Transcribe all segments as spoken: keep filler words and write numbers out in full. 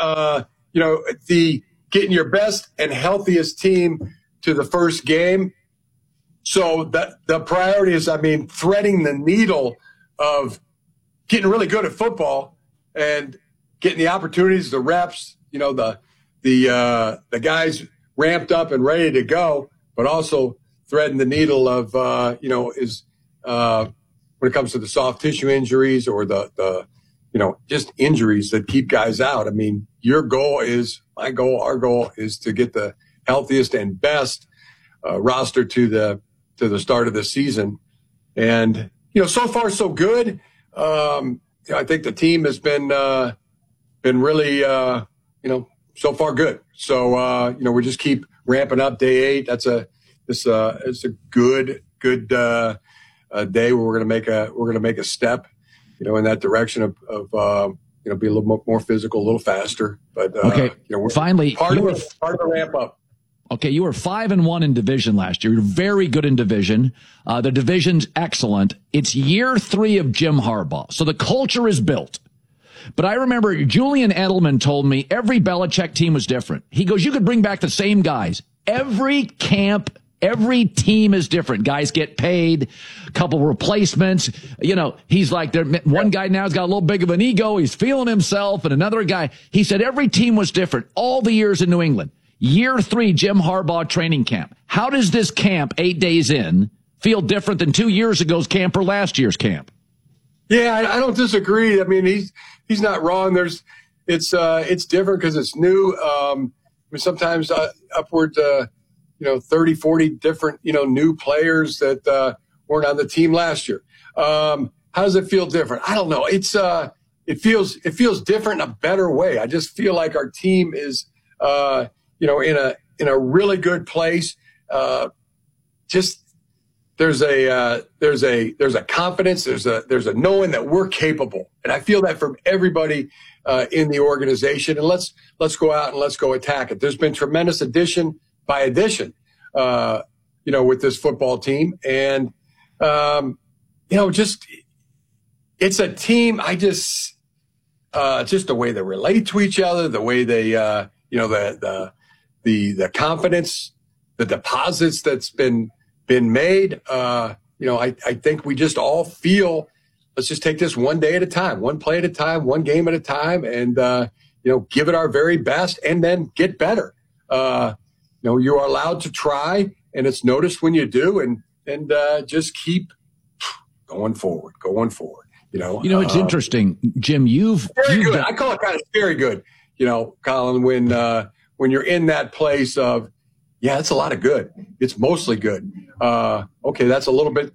uh, you know, the getting your best and healthiest team to the first game. So the, the priority is, I mean, threading the needle of getting really good at football and getting the opportunities, the reps, you know, the the uh, the guys ramped up and ready to go, but also threading the needle of, uh, you know, is uh, when it comes to the soft tissue injuries or the, the, you know, just injuries that keep guys out. I mean, your goal is, my goal, our goal is to get the healthiest and best uh, roster to the to the start of the season. And, you know, so far so good. Um, you know, I think the team has been uh, been really, uh, you know, so far good. So, uh, you know, we just keep ramping up day eight. That's a, this, uh, it's a good, good, uh, uh day where we're going to make a, we're going to make a step, you know, in that direction of, of, uh, you know, be a little more, more physical, a little faster. But, uh, okay. you know, we're finally, part of, the, part of the ramp up. Okay, you were five and one in division last year. You're very good in division. Uh, the division's excellent. It's year three of Jim Harbaugh, so the culture is built. But I remember Julian Edelman told me every Belichick team was different. He goes, you could bring back the same guys. Every camp, every team is different. Guys get paid, a couple replacements. You know, he's like, there. One guy now has got a little big of an ego. He's feeling himself. And another guy, he said every team was different all the years in New England. Year three, Jim Harbaugh training camp. How does this camp, eight days in, feel different than two years ago's camp or last year's camp? Yeah, I, I don't disagree. I mean, he's he's not wrong. There's it's uh, it's different because it's new. Um, I mean, sometimes uh, upward, uh, you know, thirty, forty different, you know, new players that uh, weren't on the team last year. Um, how does it feel different? I don't know. It's uh, it feels it feels different in a better way. I just feel like our team is, uh, you know, in a in a really good place. Uh, just. There's a uh, there's a there's a confidence. There's a there's a knowing that we're capable, and I feel that from everybody uh, in the organization. And let's let's go out and let's go attack it. There's been tremendous addition by addition, uh, you know, with this football team, and um, you know, just it's a team. I just uh, just the way they relate to each other, the way they uh, you know the the the the confidence, the deposits that's been. been made. Uh, you know, I, I think we just all feel, let's just take this one day at a time, one play at a time, one game at a time, and, uh, you know, give it our very best and then get better. Uh, you know, you are allowed to try, and it's noticed when you do, and, and uh, just keep going forward, going forward. You know, you know, it's uh, interesting, Jim, you've, very you've good. done- I call it kind of very good, you know, Colin, when, uh, when you're in that place of, yeah, it's a lot of good. It's mostly good. Uh, okay, that's a little bit,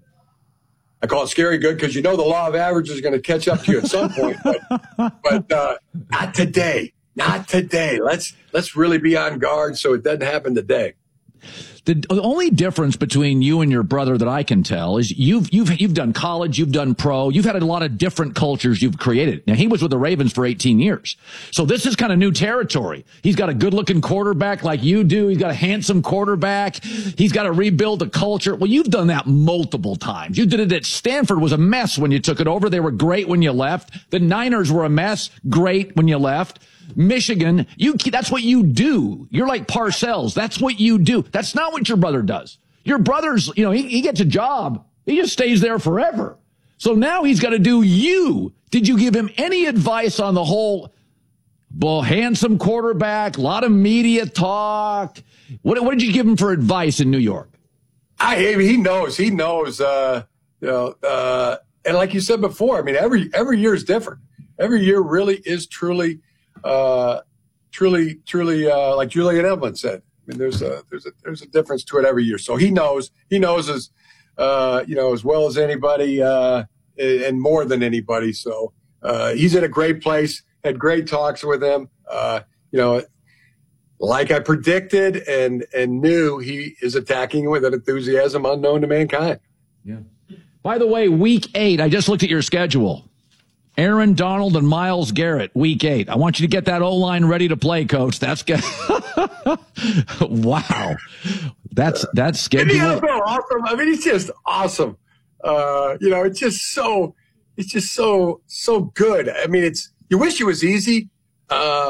I call it scary good because you know the law of averages is going to catch up to you at some point. But, but uh, not today. Not today. Let's let's really be on guard so it doesn't happen today. The, the only difference between you and your brother that I can tell is you've you've you've done college, you've done pro, you've had a lot of different cultures you've created. Now, he was with the Ravens for eighteen years. So this is kind of new territory. He's got a good-looking quarterback like you do. He's got a handsome quarterback. He's got to rebuild the culture. Well, you've done that multiple times. You did it at Stanford, was a mess when you took it over. They were great when you left. The Niners were a mess, great when you left. Michigan, you that's what you do. You're like Parcells. That's what you do. That's not what your brother does. Your brother's, you know, he, he gets a job. He just stays there forever. So now he's got to do you. Did you give him any advice on the whole, well, handsome quarterback, a lot of media talk? What, what did you give him for advice in New York? I he knows. He knows. Uh, you know, uh, and like you said before, I mean, every every year is different. Every year really is truly. Uh, truly, truly, uh, like Julian Edelman said, I mean, there's a, there's a, there's a difference to it every year. So he knows, he knows as, uh, you know, as well as anybody, uh, and more than anybody. So, uh, he's in a great place, had great talks with him, uh, you know, like I predicted and, and knew he is attacking with an enthusiasm unknown to mankind. Yeah. By the way, week eight, I just looked at your schedule. Aaron Donald and Myles Garrett, week eight. I want you to get that O-line ready to play, Coach. That's good. Wow. That's, that's schedule. Yeah, awesome. I mean, it's just awesome. Uh, you know, it's just so, it's just so, so good. I mean, it's, you wish it was easy. Uh,